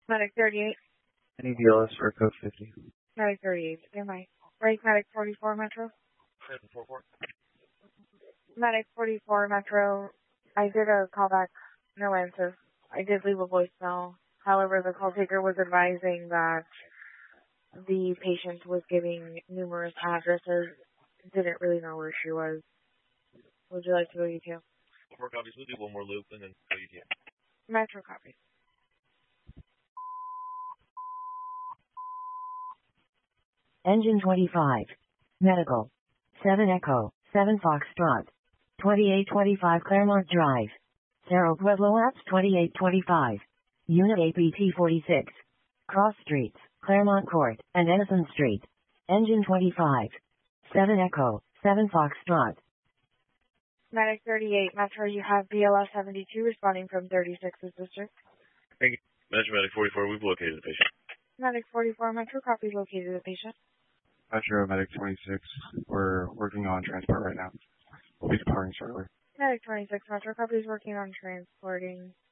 Medic 38. Any BLS for code 50? Medic 38. Stand by. Break Medic 44 Metro. 44. Medic 44 Metro. I did a callback. No answer. I did leave a voicemail. However, the call taker was advising that the patient was giving numerous addresses. Didn't really know where she was. Would you like to go detail? 4 copies. We'll do one more loop and then go detail. Metro copy. Engine 25. Medical. 7 Echo, 7 Foxtrot. 2825 Claremont Drive. Cerro Pueblo Apps 2825. Unit APT 46. Cross Streets, Claremont Court, and Edison Street. Engine 25. 7 Echo, 7 Foxtrot. Medic 38 Metro, you have BLS 72 responding from 36's district. Thank you. Medic 44, we've located the patient. Medic 44 Metro, copy located the patient. Metro Medic 26. We're working on transport right now. We'll be departing shortly. Medic 26 Metro, copy is working on transporting.